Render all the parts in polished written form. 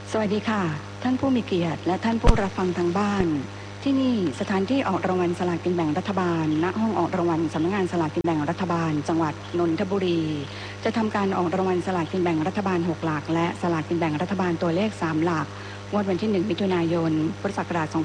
สวัสดีค่ะท่านผู้มีเกียรติและท่านผู้รับฟังทางบ้านที่นี่สถานที่ออกรางวัลสลากกินแบ่งรัฐบาลณห้องออกรางวัลสำนักงานสลากกินแบ่งรัฐบาลจังหวัดนนทบุรีจะทำการออกรางวัลสลากกินแบ่งรัฐบาล6หลักและสลากกินแบ่งรัฐบาลตัวเลข3หลักงวดวันที่1มิถุนายนพุทธศักราช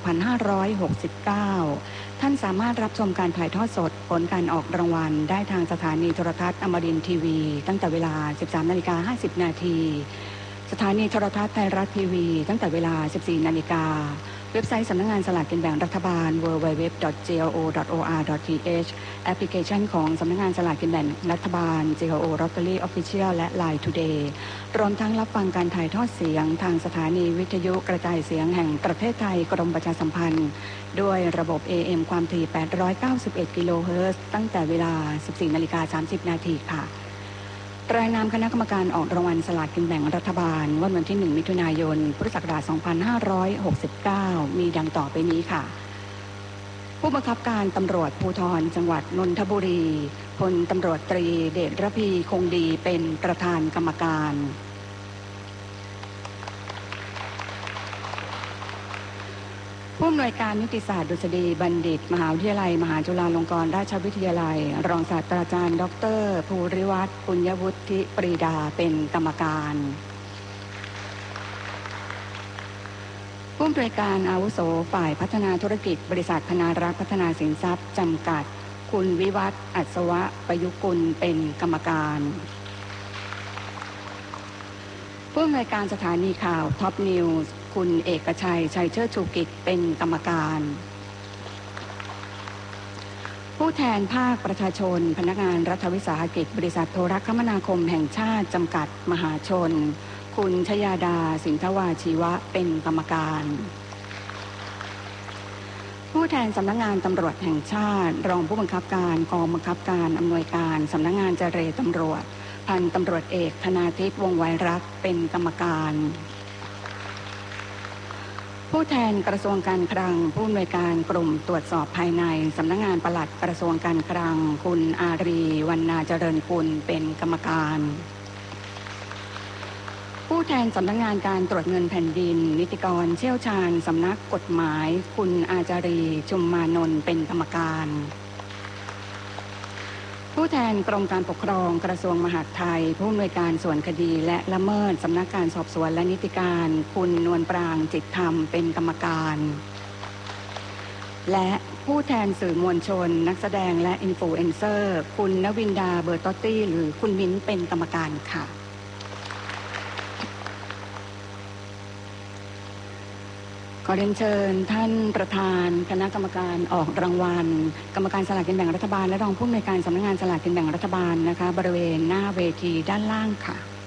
2569ท่านสามารถรับชมการถ่ายทอดสดผลการออกรางวัลได้ทางสถานีโทรทัศน์อมรินทร์ทีวีตั้งแต่เวลา 13:50 น.สถานีโทรทัศน์ไทยรัฐทีวีตั้งแต่เวลา 14 นาฬิกาเว็บไซต์สำนักงานสลากกินแบ่งรัฐบาล www.glo.or.th แอปพลิเคชันของสำนักงานสลากกินแบ่งรัฐบาล GLO Lottery Official และ Line Today รวมทั้งรับฟังการถ่ายทอดเสียงทางสถานีวิทยุกระจายเสียงแห่งประเทศไทยกรมประชาสัมพันธ์ด้วยระบบ AM ความถี่ 891 กิโลเฮิรตซ์ตั้งแต่เวลา 14:30 น.ค่ะรายนามคณะกรรมการออกรางวัลสลากกินแบ่งรัฐบาลวันที่1มิถุนายนพุทธศักราช2569มีดังต่อไปนี้ค่ะผู้บังคับการตำรวจภูธรจังหวัดนนทบุรีพลตำรวจตรีเดชระพีคงดีเป็นประธานกรรมการผู้อำนวยการนิติศาสตร์ดุษฎีบัณฑิตมหาวิทยาลัยมหาจุฬาลงกรณราชวิทยาลัยรองศาสตราจารย์ดร.ภูริวัฒน์ปุญญวุฒิปรีดาเป็นกรรมการผู้อำนวยการอาวุโสฝ่ายพัฒนาธุรกิจบริษัทพนารักษ์พัฒนาสินทรัพย์จำกัดคุณวิวัฒน์อัศวะประยุกุลเป็นกรรมการผู้อำนวยการสถานีข่าวท็อปนิวส์คุณเอกชัยชัยเชิดชูกิจเป็นกรรมการผู้แทนภาคประชาชนพนักงานรัฐวิสาหกิจบริษัทโทรคมนาคมแห่งชาติจำกัดมหาชนคุณชยาดาสินทวาชีวะเป็นกรรมการผู้แทนสำนักงานตำรวจแห่งชาติรองผู้บังคับการกองบังคับการอำนวยการสำนักงานเจรตำรวจพันตำรวจเอกธนาทิพย์วงศ์ไวรักษ์เป็นกรรมการผู้แทนกระทรวงการคลังผู้อำนวยการกลุ่มตรวจสอบภายในสำนักงานปลัดกระทรวงการคลังคุณอารีวรรณาเจริญกุลเป็นกรรมการผู้แทนสำนักงานการตรวจเงินแผ่นดินนิติกรเชี่ยวชาญสำนักกฎหมายคุณอาจารีชุมมานนท์เป็นกรรมการผู้แทนกรมการปกครองกระทรวงมหาดไทยผู้อำนวยการส่วนคดีและละเมิดสำนักการสอบสวนและนิติการคุณนวลปรางจิตธรรมเป็นกรรมการและผู้แทนสื่อมวลชนนักแสดงและอินฟลูเอนเซอร์คุณณวินดาเบอร์ตอตตี้หรือคุณมิ้นเป็นกรรมการค่ะขอเรียนเชิญท่านประธานคณะกรรมการออกรางวัลกรรมการสลากกินแบ่งรัฐบาลและรองผู้อำนวยการสำนักงานสลากกินแบ่งรัฐบาลนะคะบริเวณหน้าเวทีด้านล่างค่ะ